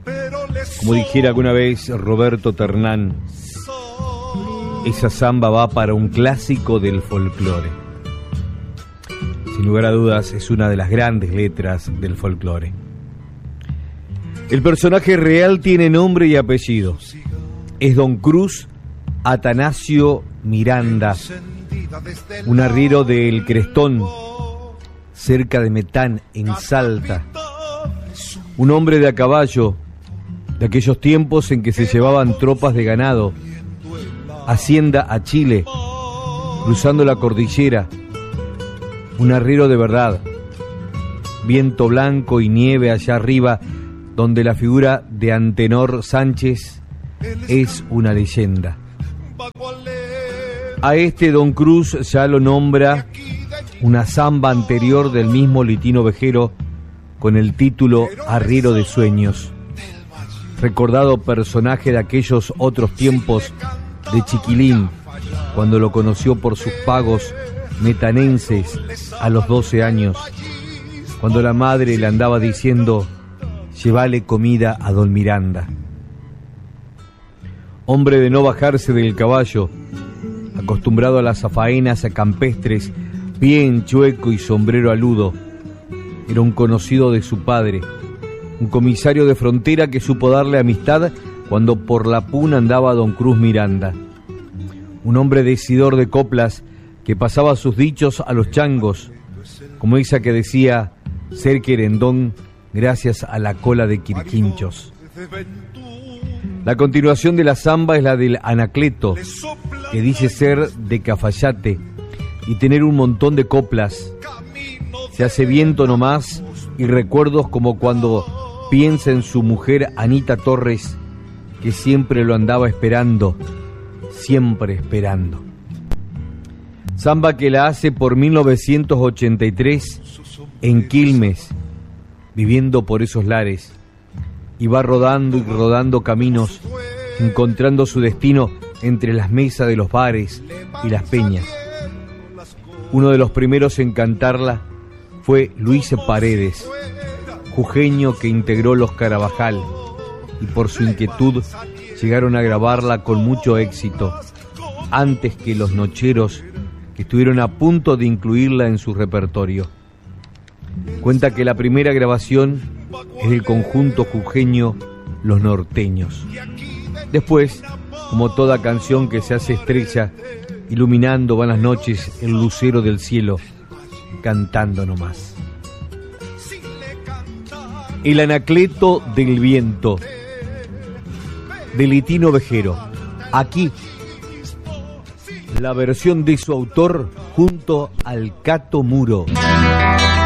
Como dijera alguna vez Roberto Ternán, esa samba va para un clásico del folclore. Sin lugar a dudas, es una de las grandes letras del folclore. El personaje real tiene nombre y apellido. Es Don Cruz Atanasio Miranda, un arriero del Crestón, cerca de Metán, en Salta. Un hombre de a caballo, de aquellos tiempos en que se llevaban tropas de ganado, hacienda a Chile, cruzando la cordillera. Un arriero de verdad, viento blanco y nieve allá arriba, donde la figura de Antenor Sánchez es una leyenda. A este Don Cruz ya lo nombra una samba anterior del mismo Litino Vejero con el título Arriero de Sueños, recordado personaje de aquellos otros tiempos de Chiquilín, cuando lo conoció por sus pagos metanenses a los 12 años, cuando la madre le andaba diciendo: llévale comida a Don Miranda. Hombre de no bajarse del caballo, acostumbrado a las faenas campestres, bien chueco y sombrero aludo. Era un conocido de su padre, un comisario de frontera que supo darle amistad cuando por la Puna andaba Don Cruz Miranda. Un hombre decidor de coplas que pasaba sus dichos a los changos, como esa que decía ser querendón gracias a la cola de Quirquinchos. La continuación de la samba es la del Anacleto, que dice ser de Cafayate y tener un montón de coplas. Se hace viento nomás y recuerdos como cuando piensa en su mujer Anita Torres, que siempre lo andaba esperando, siempre esperando. Samba que la hace por 1983 en Quilmes, viviendo por esos lares, y va rodando y rodando caminos, encontrando su destino entre las mesas de los bares y las peñas. Uno de los primeros en cantarla fue Luis Paredes, jujeño que integró los Carabajal, y por su inquietud llegaron a grabarla con mucho éxito, antes que los Nocheros, que estuvieron a punto de incluirla en su repertorio. Cuenta que la primera grabación es del conjunto jujeño Los Norteños. Después, como toda canción que se hace estrella, iluminando van las noches el lucero del cielo, cantando nomás. El Anacleto del Viento, de Litino Vejero. Aquí, la versión de su autor junto al Cato Muro.